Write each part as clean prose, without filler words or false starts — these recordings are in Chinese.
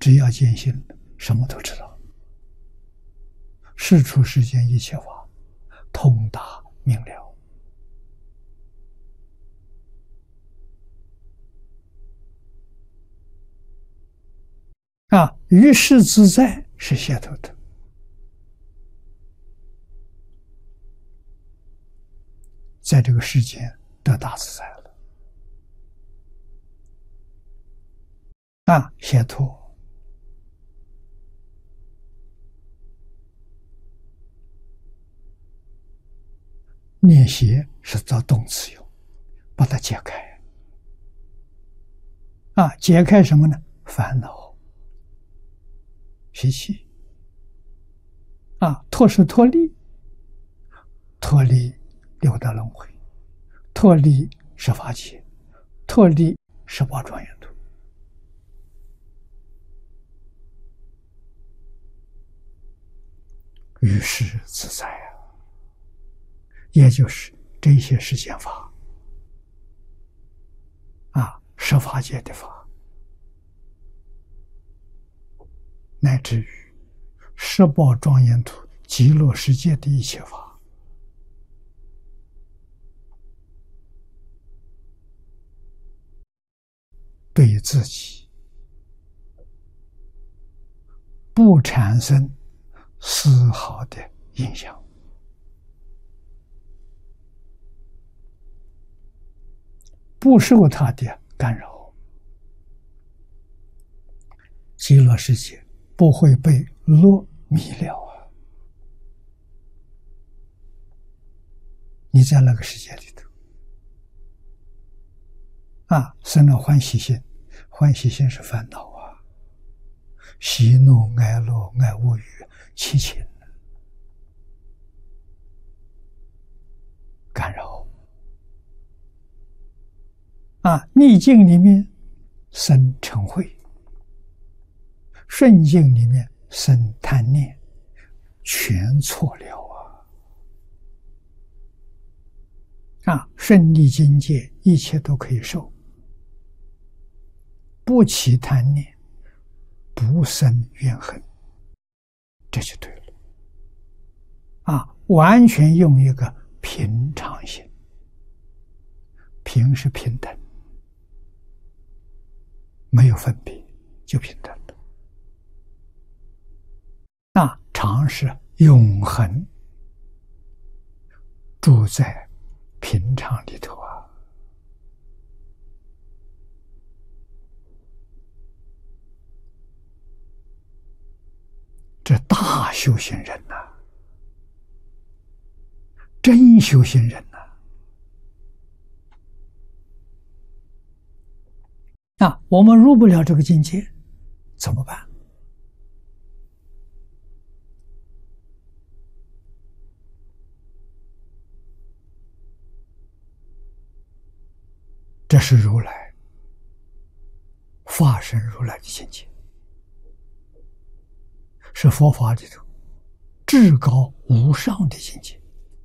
只要见性，什么都知道。事出世间一切法，通达明了。于世自在是下头的。在这个世间得大自在了。解脱。念邪是造动词用，把它解开。解开什么呢？烦恼、习气。脱是脱离，脱离六道轮回，脱离十法界，脱离18庄严土。于是自在也就是这些世间法十法界的法，乃至于18庄严土极乐世界的一切法，对自己不产生丝毫的影响。不受它的干扰，极乐世界不会被乐迷了你在那个世界里头生了欢喜心，欢喜心是烦恼喜怒哀乐爱恶欲七情干扰逆境里面生嗔恚，顺境里面生贪念，全错了顺利境界一切都可以受，不起贪念，不生怨恨，这就对了完全用一个平常心，平是平等，没有分别，就平等的。常是永恒住在平常里头这大修行人真修行人我们入不了这个境界怎么办？这是如来化身如来的境界，是佛法里头至高无上的境界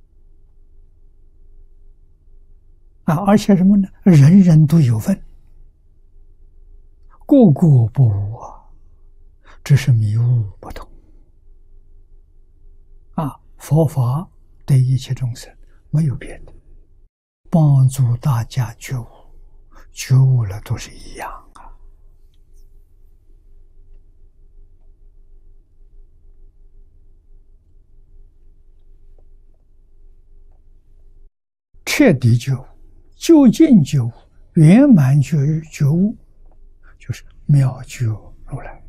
而且什么呢？人人都有份，个个不无只是迷悟不同佛法对一切众生没有别的，帮助大家觉悟，觉悟了都是一样彻底觉悟，究竟觉悟，圆满觉悟，就是妙觉如来。